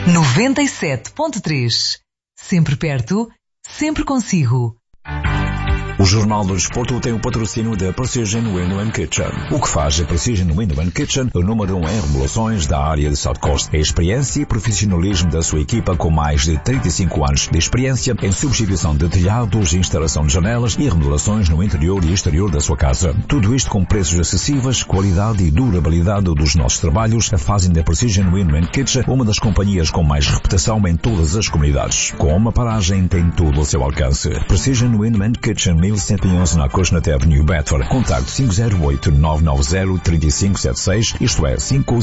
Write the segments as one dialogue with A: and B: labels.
A: 97.3. Sempre perto, sempre consigo.
B: O Jornal do Desporto tem o patrocínio da Precision Window & Kitchen. O que faz a Precision Window & Kitchen o número 1 em remodelações da área de South Coast. É a experiência e profissionalismo da sua equipa com mais de 35 anos de experiência em substituição de telhados, instalação de janelas e remodelações no interior e exterior da sua casa. Tudo isto com preços acessíveis, qualidade e durabilidade dos nossos trabalhos fazem da Precision Window & Kitchen uma das companhias com mais reputação em todas as comunidades. Com uma paragem tem tudo ao seu alcance. Precision Window & Kitchen 1111 na Cosnate Avenue, Bedford. Contacto 508-990-3576, isto é,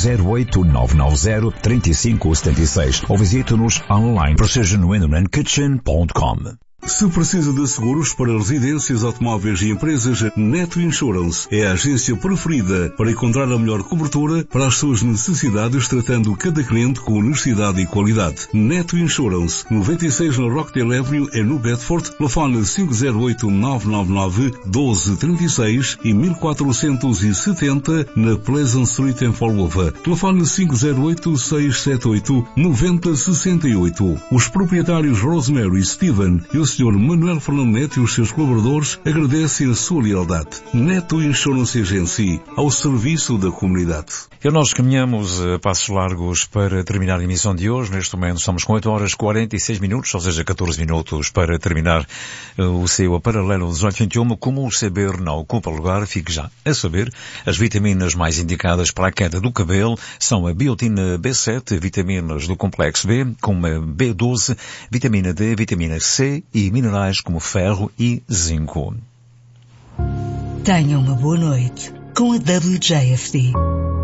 B: 508-990-3576. Ou visite-nos online precisionwindowandkitchen.com.
C: Se precisa de seguros para residências, automóveis e empresas, Neto Insurance é a agência preferida para encontrar a melhor cobertura para as suas necessidades, tratando cada cliente com honestidade e qualidade. Neto Insurance, 96 na Rockdale Avenue, no Bedford, telefone 508-999-1236 e 1470 na Pleasant Street em Fall River. Telefone 508-678-9068. Os proprietários Rosemary, Steven e o Sr. Manuel Fernando Neto e os seus colaboradores agradecem a sua lealdade. Neto Insurance Agency, ao serviço da comunidade.
D: E nós caminhamos a passos largos para terminar a emissão de hoje. Neste momento estamos com 8 horas 46 minutos, ou seja, 14 minutos para terminar o seu paralelo 1821. Como o saber não ocupa lugar, fique já a saber. As vitaminas mais indicadas para a queda do cabelo são a biotina B7, vitaminas do complexo B, como a B12, vitamina D, vitamina C e minerais como ferro e zinco.
A: Tenha uma boa noite com a WJFD.